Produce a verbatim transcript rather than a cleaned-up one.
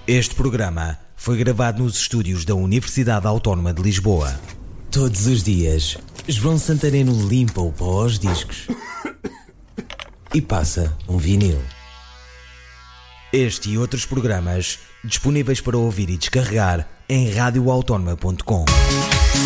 Este programa foi gravado nos estúdios da Universidade Autónoma de Lisboa. Todos os dias, João Santareno limpa o pó aos discos e passa um vinil. Este e outros programas disponíveis para ouvir e descarregar em radio autónoma ponto com.